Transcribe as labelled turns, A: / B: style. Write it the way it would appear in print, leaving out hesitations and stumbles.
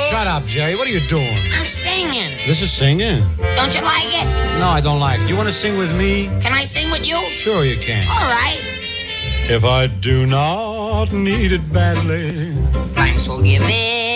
A: Shut up, Jerry. What are you doing?
B: I'm singing.
A: This is singing?
B: Don't you like it?
A: No, I don't like it. You want to sing with me?
B: Can I sing with you?
A: Sure you can.
B: All right.
A: If I do not need it badly,
B: Thanks will give it.